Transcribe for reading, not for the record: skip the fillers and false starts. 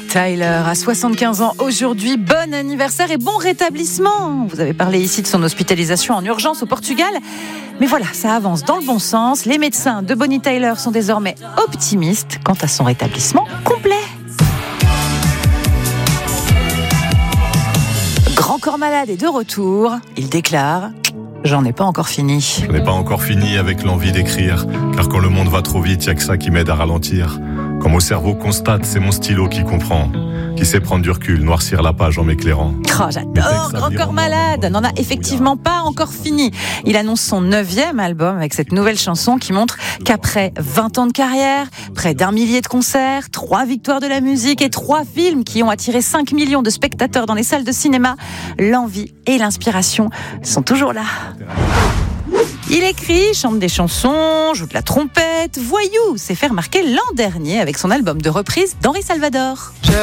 Tyler a 75 ans aujourd'hui. Bon anniversaire et bon rétablissement. Vous avez parlé ici de son hospitalisation en urgence au Portugal. Mais voilà, ça avance dans le bon sens. Les médecins de Bonnie Tyler sont désormais optimistes quant à son rétablissement complet. Grand Corps Malade est de retour. Il déclare: j'en ai pas encore fini. Je n'ai pas encore fini avec l'envie d'écrire, car quand le monde va trop vite, il n'y a que ça qui m'aide à ralentir. Quand mon cerveau constate, c'est mon stylo qui comprend, qui sait prendre du recul, noircir la page en m'éclairant. Oh, j'adore Grand Corps Malade. N'en a effectivement pas encore fini. Il annonce son 9e album avec cette nouvelle chanson qui montre qu'après 20 ans de carrière, près d'1 millier de concerts, 3 victoires de la musique et 3 films qui ont attiré 5 millions de spectateurs dans les salles de cinéma, l'envie et l'inspiration sont toujours là. Il écrit, chante des chansons, joue de la trompette, voyou, s'est fait remarquer l'an dernier avec son album de reprise d'Henri Salvador.